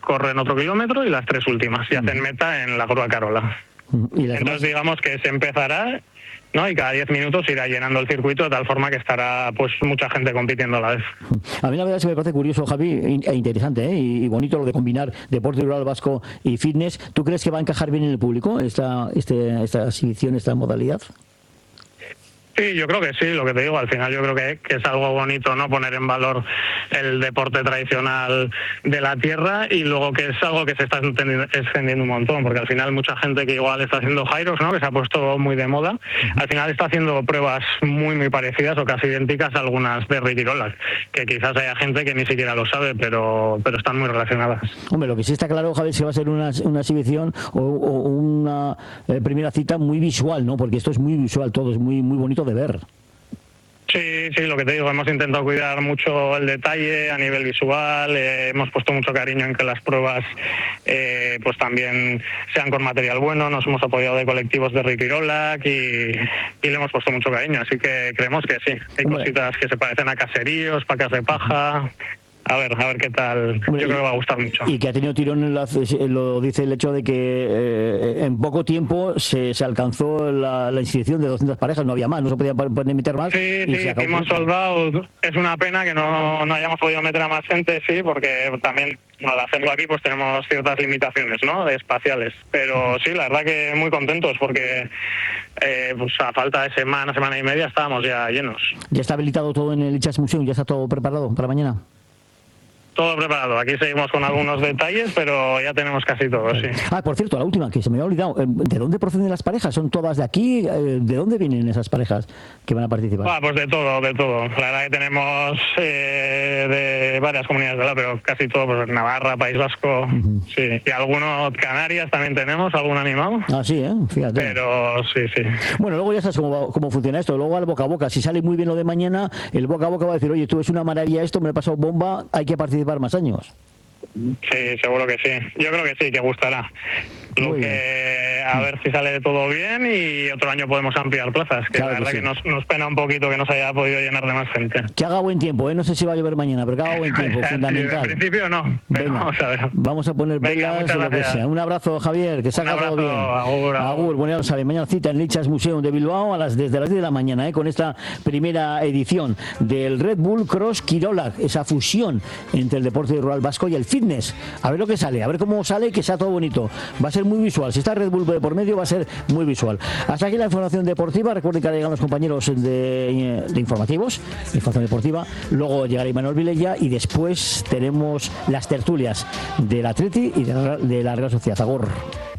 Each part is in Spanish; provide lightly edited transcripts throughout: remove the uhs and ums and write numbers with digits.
corren otro kilómetro y las 3 últimas, y hacen meta en la Grua Carola. Entonces digamos que se empezará, ¿no? Y cada 10 minutos irá llenando el circuito de tal forma que estará pues mucha gente compitiendo a la vez. A mí la verdad es que me parece curioso, Javi, e interesante, y bonito lo de combinar deporte rural vasco y fitness. ¿Tú crees que va a encajar bien en el público esta exhibición, esta modalidad? Sí, yo creo que sí, lo que te digo, al final yo creo que es algo bonito, ¿no? Poner en valor el deporte tradicional de la tierra, y luego que es algo que se está extendiendo un montón, porque al final mucha gente que igual está haciendo gyros, ¿no? Que se ha puesto muy de moda, al final está haciendo pruebas muy parecidas o casi idénticas a algunas de Ricky Roll, que quizás haya gente que ni siquiera lo sabe, pero están muy relacionadas. Hombre, lo que sí está claro, Javier, es que va a ser una exhibición o una primera cita muy visual, ¿no? Porque esto es muy visual, todo es muy bonito de ver. Sí, lo que te digo, hemos intentado cuidar mucho el detalle a nivel visual, hemos puesto mucho cariño en que las pruebas pues también sean con material bueno, nos hemos apoyado de colectivos de Ricky Rollac y le hemos puesto mucho cariño, así que creemos que sí, hay cositas que se parecen a caseríos, pacas de paja. A ver qué tal. Yo creo que va a gustar mucho. Y que ha tenido tirón, lo dice el hecho de que en poco tiempo se alcanzó la inscripción de 200 parejas, no había más, no se podía meter más. Sí, hemos soldado. Es una pena que no hayamos podido meter a más gente, sí, porque también al hacerlo aquí pues tenemos ciertas limitaciones, ¿no? Espaciales. Pero sí, la verdad que muy contentos porque pues a falta de semana y media estábamos ya llenos. ¿Ya está habilitado todo en el Itxas Museum? ¿Ya está todo preparado para mañana? Todo preparado. Aquí seguimos con algunos detalles, pero ya tenemos casi todo, sí. Por cierto, la última, que se me había olvidado. ¿De dónde proceden las parejas? ¿Son todas de aquí? ¿De dónde vienen esas parejas que van a participar? Pues de todo. La verdad que tenemos de varias comunidades, ¿verdad? Pero casi todo, pues Navarra, País Vasco, sí. Y algunos, Canarias también tenemos, algún animado. Sí, fíjate. Pero sí. Bueno, luego ya sabes cómo funciona esto. Luego al boca a boca. Si sale muy bien lo de mañana, el boca a boca va a decir, oye, tú es una maravilla esto, me lo he pasado bomba, hay que participar más años. Sí, seguro que sí. Yo creo que sí, que gustará. Lo que a ver si sale todo bien y otro año podemos ampliar plazas, que claro, la verdad que nos pena un poquito que no se haya podido llenar de más gente. Que haga buen tiempo, no sé si va a llover mañana, pero que haga buen tiempo, fundamental. En principio no, pero vamos a ver. Vamos a poner velas o lo que sea. Un abrazo, Javier, que salga todo bien. Agur. Bueno, ya lo saben, mañana cita en el Itxas Museum de Bilbao desde las 10 de la mañana, con esta primera edición del Red Bull Cross Kirolak, esa fusión entre el deporte rural vasco y el fitness. A ver lo que sale, a ver cómo sale y que sea todo bonito. Va a ser muy visual. Si está Red Bull por medio, va a ser muy visual. Hasta aquí la información deportiva. Recuerden que ahora llegan los compañeros de informativos, información deportiva. Luego llegará Imanol Vilella y después tenemos las tertulias del Atleti y de la Real Sociedad. Agur.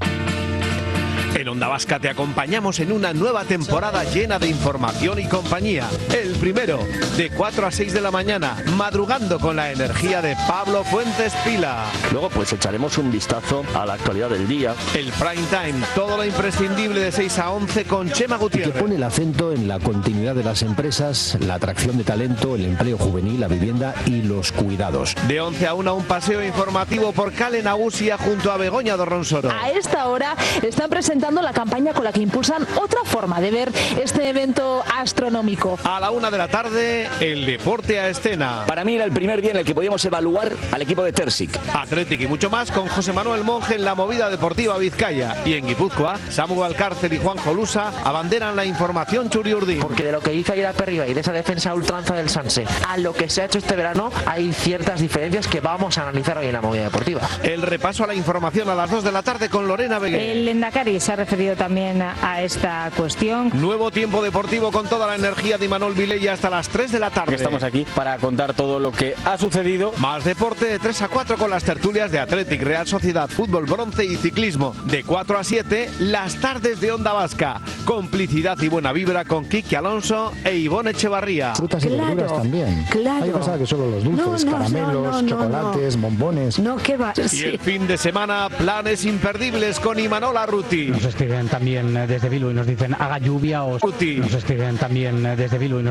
En Onda Vasca te acompañamos en una nueva temporada llena de información y compañía. El primero, de 4 a 6 de la mañana, madrugando con la energía de Pablo Fuentes Pila. Luego pues echaremos un vistazo a la actualidad del día. El prime time, todo lo imprescindible de 6 a 11 con Chema Gutiérrez. Que pone el acento en la continuidad de las empresas, la atracción de talento, el empleo juvenil, la vivienda y los cuidados. De 11 a 1 un paseo informativo por Kale Nagusia junto a Begoña Dorronsoro. A esta hora están presentando la campaña con la que impulsan otra forma de ver este evento astronómico. A la 1 de la tarde, el deporte a escena. Para mí era el primer día en el que podíamos evaluar al equipo de Tersic. Athletic y mucho más con José Manuel Monge en la movida deportiva Vizcaya. Y en Guipúzcoa, Samu Alcárcer y Juan Jolusa abanderan la información Churiurdin. Porque de lo que hizo ayer a Perriba y de esa defensa ultranza del Sanse a lo que se ha hecho este verano, hay ciertas diferencias que vamos a analizar hoy en la movida deportiva. El repaso a la información a las 2 de la tarde con Lorena Beguer. El Lendakari se ha referido también a esta cuestión. Nuevo tiempo deportivo con toda la energía de Imanol Vilella hasta las 3 de la tarde. Estamos aquí para contar todo lo que ha sucedido. Más deporte de 3 a 4 con las tertulias de Athletic, Real Sociedad, Fútbol Bronce y Ciclismo. De 4 a 7, las tardes de Onda Vasca. Complicidad y buena vibra con Kiki Alonso e Ivonne Echevarría. Frutas y verduras también. Claro. Hay que pensar que solo los dulces, caramelos, chocolates, bombones. No, ¿qué va? Y el fin de semana, planes imperdibles con Imanol Arruti. Nos escriben también desde Bilbao y nos dicen haga lluvia o... Nos escriben también desde Bilbao y nos